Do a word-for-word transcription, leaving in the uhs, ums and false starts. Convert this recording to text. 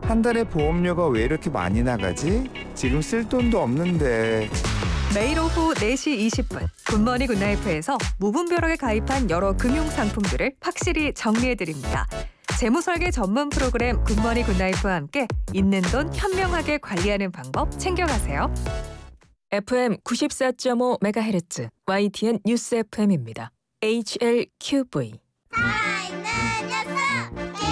한 달에 보험료가 왜 이렇게 많이 나가지? 지금 쓸 돈도 없는데. 매일 오후 네 시 이십 분 굿모닝 굿나이프에서 무분별하게 가입한 여러 금융 상품들을 확실히 정리해드립니다. 재무설계 전문 프로그램 굿모닝 굿나이프와 함께 있는 돈 현명하게 관리하는 방법 챙겨가세요. 에프엠 구십사 점 오 메가헤르츠 와이티엔 뉴스 에프엠입니다. 에이치엘큐브이